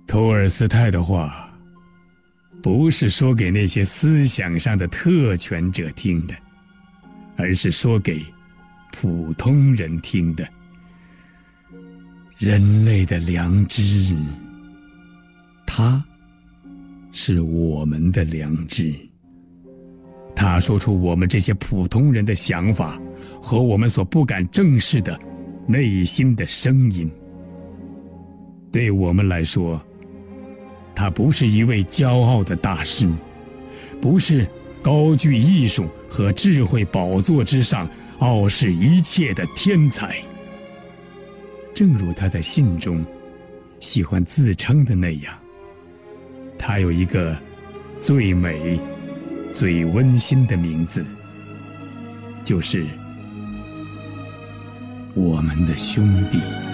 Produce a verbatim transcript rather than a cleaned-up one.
托尔斯泰的话，不是说给那些思想上的特权者听的，而是说给普通人听的。人类的良知，它是我们的良知。他说出我们这些普通人的想法和我们所不敢正视的内心的声音。对我们来说，他不是一位骄傲的大师，不是高居艺术和智慧宝座之上傲视一切的天才。正如他在信中喜欢自称的那样，他有一个最美最温馨的名字，就是我们的兄弟。